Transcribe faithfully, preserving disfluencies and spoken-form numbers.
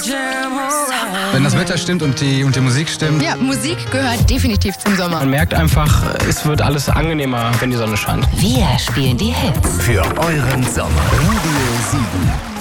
Wenn das Wetter stimmt und die, und die Musik stimmt. Ja, Musik gehört definitiv zum Sommer. Man merkt einfach, es wird alles angenehmer, wenn die Sonne scheint. Wir spielen die Hits. Für euren Sommer. Radio sieben.